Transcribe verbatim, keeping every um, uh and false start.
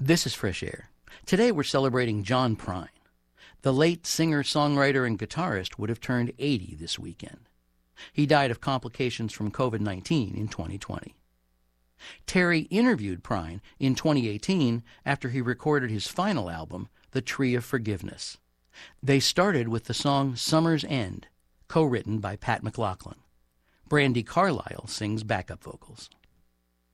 This is Fresh Air. Today we're celebrating John Prine. The late singer, songwriter, and guitarist would have turned eighty this weekend. He died of complications from covid nineteen in twenty twenty. Terry interviewed Prine in twenty eighteen after he recorded his final album, The Tree of Forgiveness. They started with the song Summer's End, co-written by Pat McLaughlin. Brandi Carlile sings backup vocals.